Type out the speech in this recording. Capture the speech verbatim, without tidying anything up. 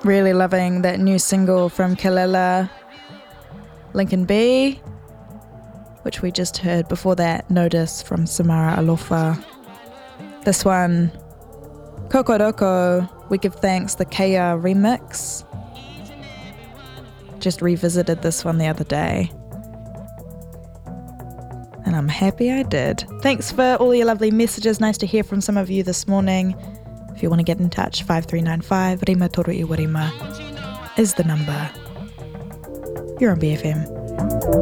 Really loving that new single from Kalela, Lincoln B, which we just heard. Before that, Notice from Samara Alofa. This one, Kokoroko, We Give Thanks, the Kea remix. Just revisited this one the other day, and I'm happy I did. Thanks for all your lovely messages. Nice to hear from some of you this morning. If you want to get in touch, five three nine five, Rima Toru Iwa Rima is the number. You're on B F M.